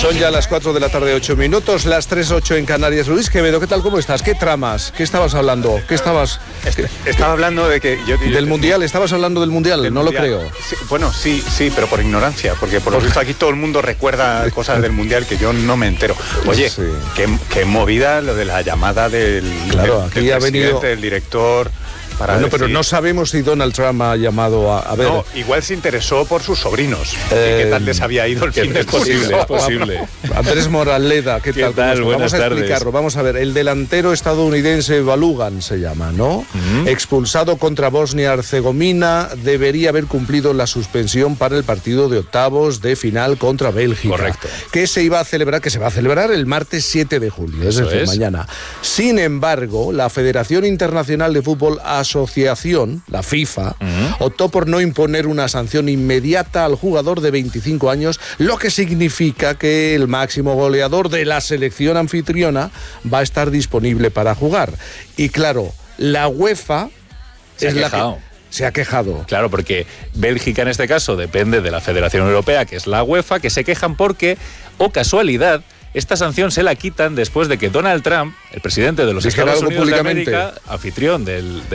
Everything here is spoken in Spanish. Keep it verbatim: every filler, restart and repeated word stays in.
Son ya las cuatro de la tarde, ocho minutos, las tres ocho en Canarias. Luis Quevedo, ¿qué tal? ¿Cómo estás? ¿Qué tramas? ¿Qué estabas hablando? ¿Qué estabas...? Est- Estaba hablando de que... Yo, ¿Del yo, Mundial? ¿Estabas hablando del Mundial? del No mundial. lo creo. Sí, bueno, sí, sí, pero por ignorancia, porque por lo visto aquí todo el mundo recuerda cosas del Mundial que yo no me entero. Oye, Sí. qué, qué movida lo de la llamada del, Claro, del, aquí del ha presidente, venido- del director... Para Bueno, decir- pero no sabemos si Donald Trump ha llamado a... A ver... No, igual se interesó por sus sobrinos. Eh, ¿Qué tal les había ido el fin de es posible, curso? es posible. Andrés Moraleda, ¿qué, ¿Qué tal? tal? ¿Cómo estás? Buenas Vamos a tardes. explicarlo. Vamos a ver, el delantero estadounidense Balogun se llama, ¿no? Ujú. Expulsado contra Bosnia-Herzegovina, debería haber cumplido la suspensión para el partido de octavos de final contra Bélgica. Correcto. Que se iba a celebrar, que se va a celebrar el martes siete de julio, es Eso decir, es. mañana. Sin embargo, la Federación Internacional de Fútbol Asociación, la FIFA, Ujú. optó por no imponer una sanción inmediata al jugador de veinticinco años, lo que significa que el máximo goleador de la selección anfitriona va a estar disponible para jugar. Y claro, la UEFA Se ha es la que quejado. se ha quejado. Claro, porque Bélgica en este caso depende de la Federación Europea, que es la UEFA, que se quejan porque, o casualidad, esta sanción se la quitan después de que Donald Trump, el presidente de los Dijera Estados algo Unidos de públicamente. América, anfitrión del,